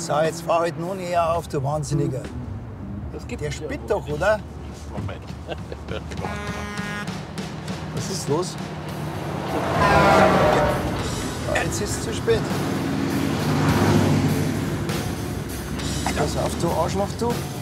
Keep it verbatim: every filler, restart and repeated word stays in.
So, jetzt fahr halt noch näher auf, du Wahnsinniger. Das gibt Der spinnt doch, oder? Moment. Was ist los? Ja, jetzt ist es zu spät. Pass auf, du Arschloch, du.